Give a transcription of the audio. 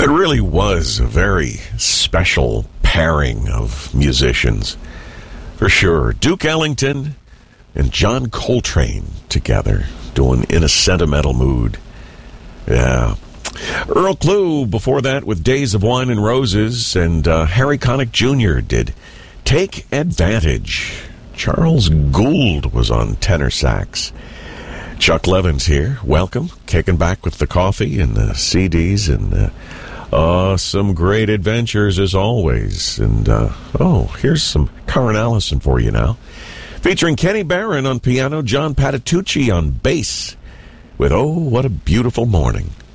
It really was a very special pairing of musicians, for sure. Duke Ellington and John Coltrane together, doing In a Sentimental Mood. Yeah. Earl Klugh before that with Days of Wine and Roses, and Harry Connick Jr. did Take Advantage. Charles Gould was on tenor sax. Chuck Levins here. Welcome. Kicking back with the coffee and the CDs and some great adventures as always. And, here's some Karen Allison for you now. Featuring Kenny Barron on piano, John Patitucci on bass with Oh, What a Beautiful Morning.